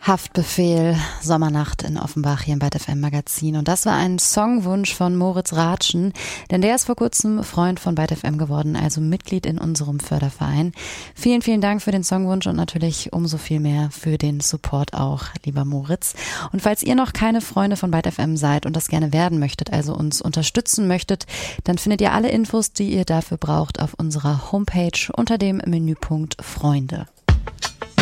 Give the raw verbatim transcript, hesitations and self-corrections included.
Haftbefehl, Sommernacht in Offenbach hier im Byte F M Magazin. Und das war ein Songwunsch von Moritz Ratschen, denn der ist vor kurzem Freund von Byte F M geworden, also Mitglied in unserem Förderverein. Vielen, vielen Dank für den Songwunsch und natürlich umso viel mehr für den Support auch, lieber Moritz. Und falls ihr noch keine Freunde von Byte F M seid und das gerne werden möchtet, also uns unterstützen möchtet, dann findet ihr alle Infos, die ihr dafür braucht, auf unserer Homepage unter dem Menüpunkt Freunde.